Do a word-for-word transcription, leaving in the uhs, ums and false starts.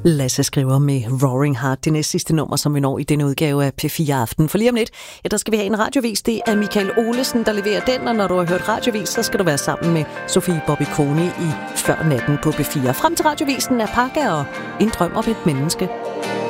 Lasse skriver med Roaring Heart, det næste sidste nummer, som vi når i denne udgave af P fire Aften. For lige om lidt, ja, der skal vi have en radiovis. Det er Michael Olesen, der leverer den, og når du har hørt radiovis, så skal du være sammen med Sofie Bobby Kone i Før natten på P fire. Frem til radiovisen er Pakke og En drøm om et menneske.